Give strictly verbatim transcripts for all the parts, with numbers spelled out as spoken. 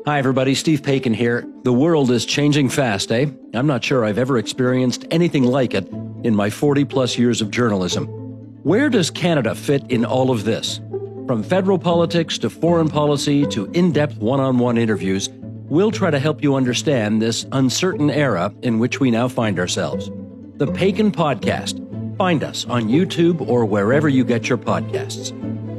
Hi, everybody. Steve Paikin here. The world is changing fast, eh? I'm not sure I've ever experienced anything like it in my forty-plus years of journalism. Where does Canada fit in all of this? From federal politics to foreign policy to in-depth one-on-one interviews, we'll try to help you understand this uncertain era in which we now find ourselves. The Paikin Podcast. Find us on YouTube or wherever you get your podcasts.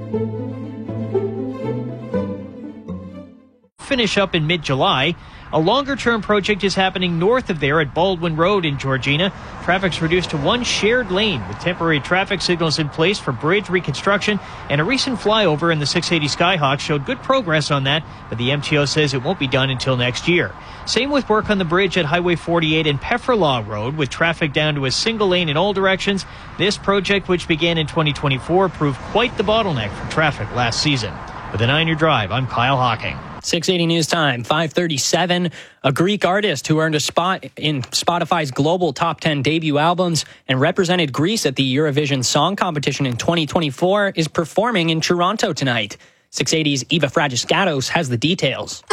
Finish up in mid-July. A longer-term project is happening north of there at Baldwin Road in Georgina. Traffic's reduced to one shared lane with temporary traffic signals in place for bridge reconstruction, and a recent flyover in the six eighty Skyhawk showed good progress on that, but the M T O says it won't be done until next year. Same with work on the bridge at Highway forty-eight and Pefferlaw Road, with traffic down to a single lane in all directions. This project, which began in twenty twenty-four, proved quite the bottleneck for traffic last season. With a nine-year drive, I'm Kyle Hawking. six eighty News Time, five thirty-seven. A Greek artist who earned a spot in Spotify's global top ten debut albums and represented Greece at the Eurovision Song Competition in twenty twenty-four is performing in Toronto tonight. six eighty's Eva Fragiscatos has the details.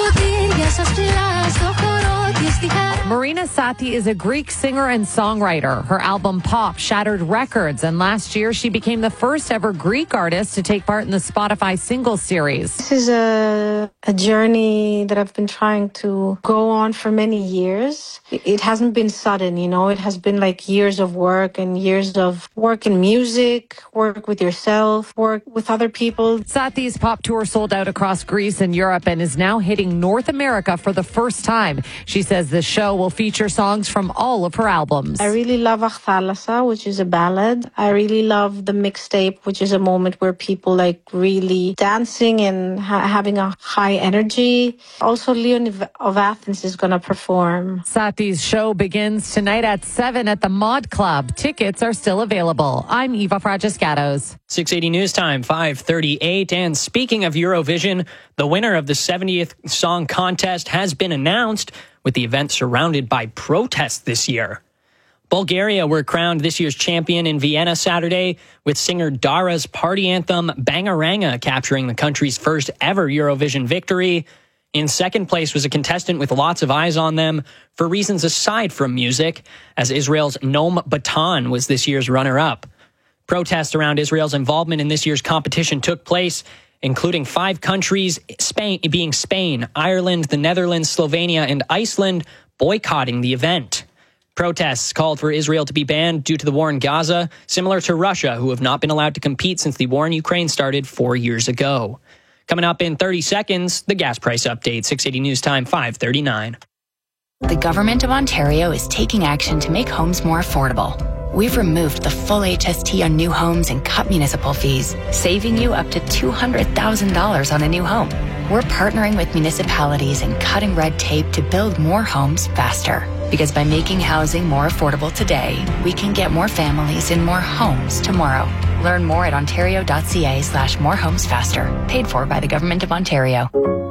Marina Sati is a Greek singer and songwriter. Her album Pop shattered records, and last year she became the first ever Greek artist to take part in the Spotify Singles Series. This is a, a journey that I've been trying to go on for many years. It, it hasn't been sudden, you know, it has been like years of work and years of work in music, work with yourself, work with other people. Sati's pop tour sold out across Greece and Europe and is now hitting North America for the first time. She says the show will feature songs from all of her albums. I really love Achthalassa, which is a ballad. I really love the mixtape, which is a moment where people like really dancing and ha- having a high energy. Also, Leon of Athens is going to perform. Sati's show begins tonight at seven at the Mod Club. Tickets are still available. I'm Eva Fragiscatos. six eighty News Time, five thirty-eight. And speaking of Eurovision, the winner of the seventieth Song Contest has been announced, with the event surrounded by protests this year. Bulgaria were crowned this year's champion in Vienna Saturday, with singer Dara's party anthem Bangaranga capturing the country's first ever Eurovision victory. In second place was a contestant with lots of eyes on them for reasons aside from music, as Israel's Noam Batan was this year's runner-up. Protests around Israel's involvement in this year's competition took place, including five countries, Spain being Spain, Ireland, the Netherlands, Slovenia, and Iceland, boycotting the event. Protests called for Israel to be banned due to the war in Gaza, similar to Russia, who have not been allowed to compete since the war in Ukraine started four years ago. Coming up in thirty seconds, the gas price update, six eighty News Time, five thirty-nine. The Government of Ontario is taking action to make homes more affordable. We've removed the full H S T on new homes and cut municipal fees, saving you up to two hundred thousand dollars on a new home. We're partnering with municipalities and cutting red tape to build more homes faster. Because by making housing more affordable today, we can get more families in more homes tomorrow. Learn more at ontario.ca slash more homes faster. Paid for by the Government of Ontario.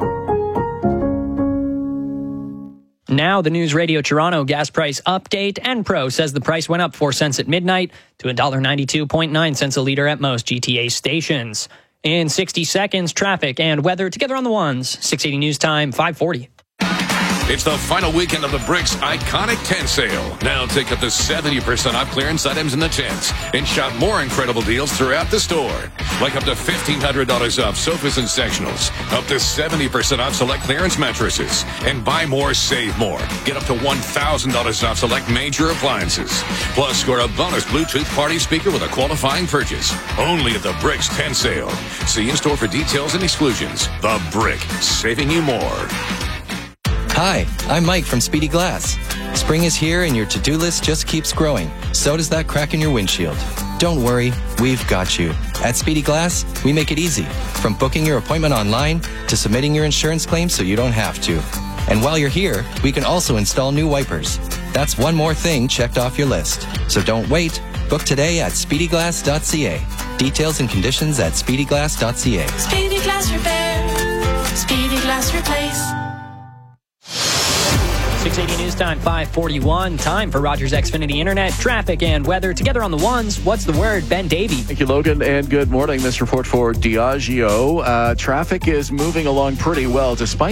Now, the News Radio Toronto gas price update. Enpro says the price went up four cents at midnight to one dollar ninety-two point nine cents a litre at most G T A stations. In sixty seconds, traffic and weather together on the ones. six eighty News Time, five forty. It's the final weekend of the Bricks Iconic tent Sale. Now take up to seventy percent off clearance items in the tents and shop more incredible deals throughout the store. Like up to fifteen hundred dollars off sofas and sectionals, up to seventy percent off select clearance mattresses, and buy more, save more. Get up to one thousand dollars off select major appliances. Plus, score a bonus Bluetooth party speaker with a qualifying purchase. Only at the Bricks tent Sale. See in store for details and exclusions. The Brick, saving you more. Hi, I'm Mike from Speedy Glass. Spring is here and your to-do list just keeps growing. So does that crack in your windshield. Don't worry, we've got you. At Speedy Glass, we make it easy. From booking your appointment online to submitting your insurance claim so you don't have to. And while you're here, we can also install new wipers. That's one more thing checked off your list. So don't wait. Book today at speedy glass dot c a. Details and conditions at speedy glass dot c a. Speedy Glass Repair. Speedy Glass Replace. six eighty News Time, five forty-one. Time for Rogers Xfinity Internet, traffic and weather. Together on the ones, what's the word? Ben Davey. Thank you, Logan, and good morning. This report for Diageo. Uh, traffic is moving along pretty well despite